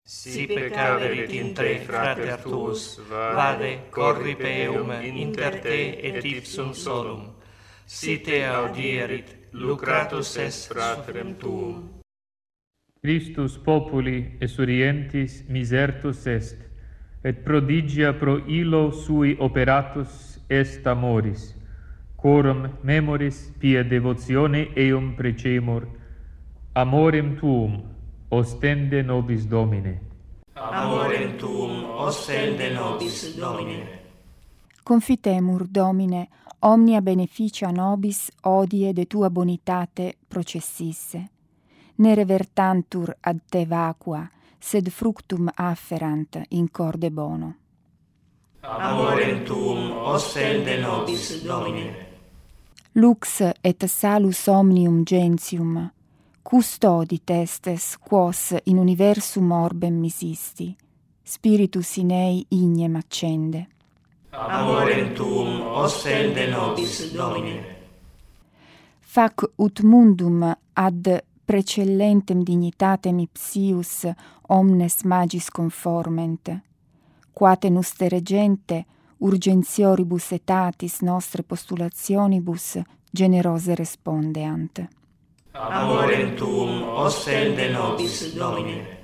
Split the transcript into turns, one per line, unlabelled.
si peccaverit inter frater tuus, vade corripe eum inter te et ipsum solum. Si te audierit, lucratus est fratrem tuum.
Christus populi esurientis misertus est, et prodigia pro illo sui operatus est amoris, quorum memoris pia devotione eum precemur, amorem tuum ostende nobis Domine.
Amorem tuum ostende nobis Domine.
Confitemur, Domine, omnia beneficia nobis odie de tua bonitate processisse. Ne revertantur ad te vacua, sed fructum afferant in corde bono.
Amorem tuum ostende nobis Domine.
Lux et salus omnium gentium, custodit estes quos in universum orbem misisti, spiritus in ei ignem accende.
Amorem tuum ostende nobis Domine.
Fac ut mundum ad precellentem dignitatem ipsius omnes magis conforment, quate nuster gente urgentioribus etatis nostre postulationibus generose respondeant.
Amorem tuum ostende nobis Domine.